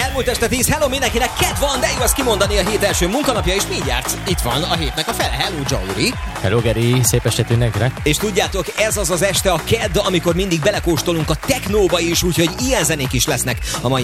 Elmúlt este 10, hello mindenkinek, kedd van, de jó ezt kimondani, a hét első munkanapja, és mindjárt itt van a hétnek a fele. Hello Gyuri. Hello Geri, szép estét mindenkinek. És tudjátok, ez az az este a kedd, amikor mindig belekóstolunk a technóba is, úgyhogy ilyen zenék is lesznek a mai